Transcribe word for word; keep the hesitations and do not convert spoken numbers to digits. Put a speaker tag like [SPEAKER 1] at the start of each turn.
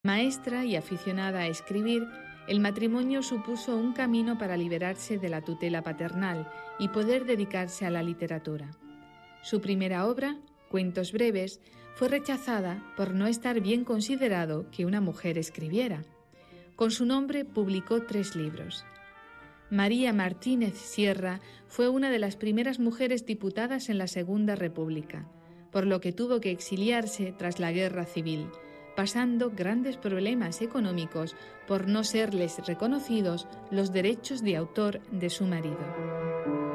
[SPEAKER 1] Maestra y aficionada a escribir, el matrimonio supuso un camino para liberarse de la tutela paternal y poder dedicarse a la literatura. Su primera obra, Cuentos breves, fue rechazada por no estar bien considerado que una mujer escribiera. Con su nombre publicó tres libros. María Martínez Sierra fue una de las primeras mujeres diputadas en la Segunda República, por lo que tuvo que exiliarse tras la Guerra Civil, pasando grandes problemas económicos por no serles reconocidos los derechos de autor de su marido.